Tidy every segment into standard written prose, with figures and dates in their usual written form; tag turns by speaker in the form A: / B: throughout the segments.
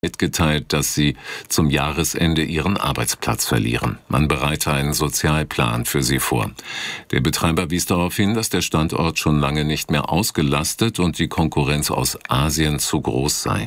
A: mitgeteilt, dass sie zum Jahresende ihren Arbeitsplatz verlieren. Man bereite einen Sozialplan für sie vor. Der Betreiber wies darauf hin, dass der Standort schon lange nicht mehr ausgelastet und die Konkurrenz aus Asien zu groß sei.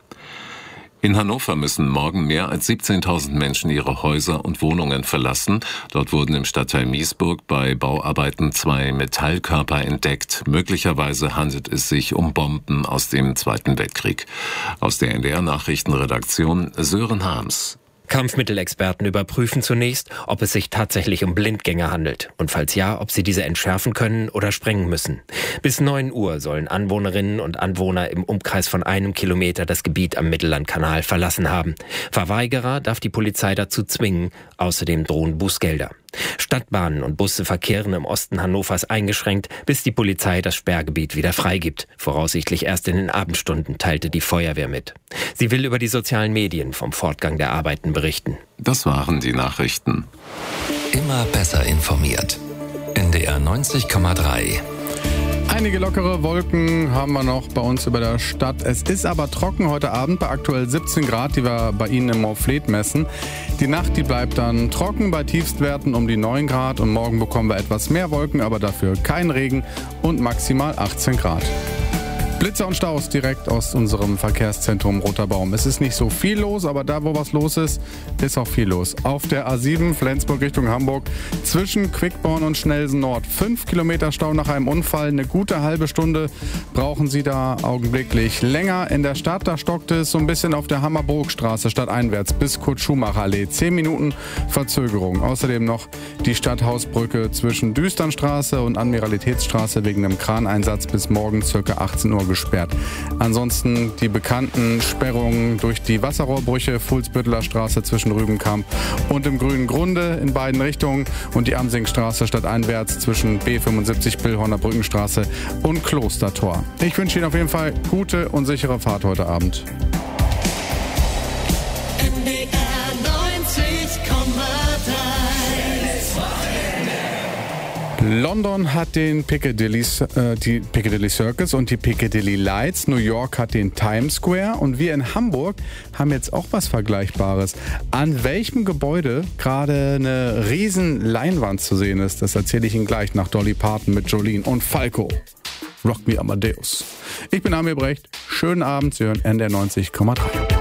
A: In Hannover müssen morgen mehr als 17.000 Menschen ihre Häuser und Wohnungen verlassen. Dort wurden im Stadtteil Miesburg bei Bauarbeiten 2 Metallkörper entdeckt. Möglicherweise handelt es sich um Bomben aus dem Zweiten Weltkrieg. Aus der NDR-Nachrichtenredaktion Sören Harms.
B: Kampfmittelexperten überprüfen zunächst, ob es sich tatsächlich um Blindgänger handelt und falls ja, ob sie diese entschärfen können oder sprengen müssen. Bis 9 Uhr sollen Anwohnerinnen und Anwohner im Umkreis von 1 Kilometer das Gebiet am Mittellandkanal verlassen haben. Verweigerer darf die Polizei dazu zwingen. Außerdem drohen Bußgelder. Stadtbahnen und Busse verkehren im Osten Hannovers eingeschränkt, bis die Polizei das Sperrgebiet wieder freigibt. Voraussichtlich erst in den Abendstunden, teilte die Feuerwehr mit. Sie will über die sozialen Medien vom Fortgang der Arbeiten berichten.
A: Das waren die Nachrichten.
C: Immer besser informiert. NDR 90,3.
D: Einige lockere Wolken haben wir noch bei uns über der Stadt. Es ist aber trocken heute Abend bei aktuell 17 Grad, die wir bei Ihnen im Moorfleet messen. Die Nacht, die bleibt dann trocken bei Tiefstwerten um die 9 Grad und morgen bekommen wir etwas mehr Wolken, aber dafür kein Regen und maximal 18 Grad. Blitzer und Staus direkt aus unserem Verkehrszentrum Roter Baum. Es ist nicht so viel los, aber da, wo was los ist, ist auch viel los. Auf der A7 Flensburg Richtung Hamburg zwischen Quickborn und Schnelsen Nord. 5 Kilometer Stau nach einem Unfall. Eine gute halbe Stunde brauchen Sie da augenblicklich länger. In der Stadt, da stockt es so ein bisschen auf der Hammerburgstraße stadteinwärts bis Kurt-Schumacher-Allee. 10 Minuten Verzögerung. Außerdem noch die Stadthausbrücke zwischen Düsternstraße und Admiralitätsstraße wegen einem Kraneinsatz bis morgen ca. 18 Uhr gesperrt. Ansonsten die bekannten Sperrungen durch die Wasserrohrbrüche, Fuhlsbütteler Straße zwischen Rübenkamp und dem Grünen Grunde in beiden Richtungen und die Amsingstraße stadteinwärts zwischen B75 Billhorner Brückenstraße und Klostertor. Ich wünsche Ihnen auf jeden Fall gute und sichere Fahrt heute Abend. London hat den Piccadilly Circus und die Piccadilly Lights. New York hat den Times Square und wir in Hamburg haben jetzt auch was Vergleichbares. An welchem Gebäude gerade eine riesen Leinwand zu sehen ist, das erzähle ich Ihnen gleich nach Dolly Parton mit Jolene und Falco. Rock me Amadeus. Ich bin Amir Brecht. Schönen Abend, Sie hören NDR 90,3.